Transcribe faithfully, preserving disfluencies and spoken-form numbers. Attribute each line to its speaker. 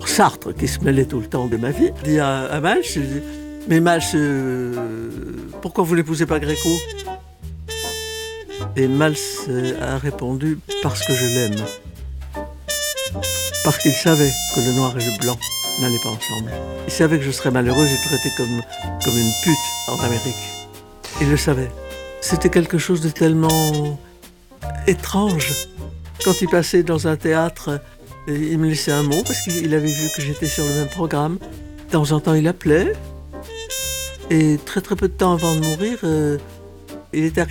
Speaker 1: Sartre, qui se mêlait tout le temps de ma vie, dit à, à Malche, mais Malche, euh, pourquoi vous n'épousez pas Gréco? Et Malche a répondu, parce que je l'aime. Parce qu'il savait que le noir et le blanc n'allaient pas ensemble. Il savait que je serais malheureuse et traitée comme, comme une pute en Amérique. Il le savait. C'était quelque chose de tellement étrange. Quand il passait dans un théâtre, il me laissait un mot parce qu'il avait vu que j'étais sur le même programme. De temps en temps, il appelait. Et très très peu de temps avant de mourir, euh, il était